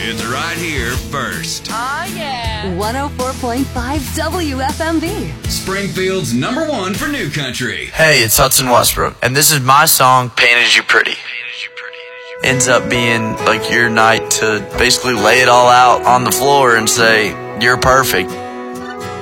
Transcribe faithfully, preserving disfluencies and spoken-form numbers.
It's right here first. Oh, yeah. one oh four point five W F M V. Springfield's number one for new country. Hey, it's Hudson Westbrook, and this is my song, Painted You Pretty. Ends up being like your night to basically lay it all out on the floor and say, you're perfect.